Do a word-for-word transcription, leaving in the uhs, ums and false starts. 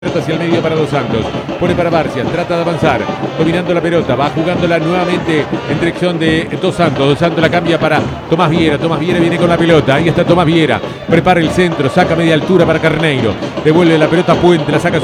Hacia el medio para Dos Santos, pone para Barcia, trata de avanzar, dominando la pelota, va jugándola nuevamente en dirección de Dos Santos. Dos Santos la cambia para Tomás Viera, Tomás Viera viene con la pelota, ahí está Tomás Viera, prepara el centro, saca media altura para Carneiro, devuelve la pelota a Puente, la saca